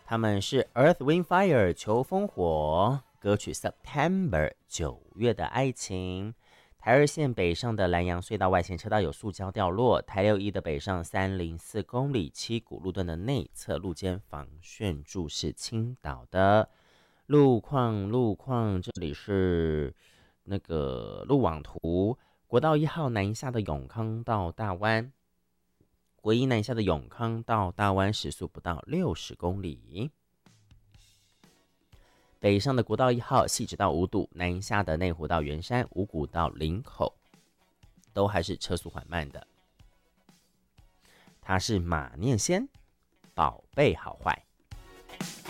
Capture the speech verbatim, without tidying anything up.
他们是 Earth, Wind, Fire 秋风火，歌曲 September 九月的爱情。台二线北上的南洋隧道外线车道有塑胶掉落，台六一的北上三零四公里七股路段的内侧路肩防眩柱是倾倒的。路况路况，这里是那个路网图，国道一号南下的永康到大湾，国一南下的永康到大湾时速不到六十公里。北上的国道一号汐止到五堵，南下的内湖到圆山，五股到林口，都还是车速缓慢的。它是马念先，宝贝好坏。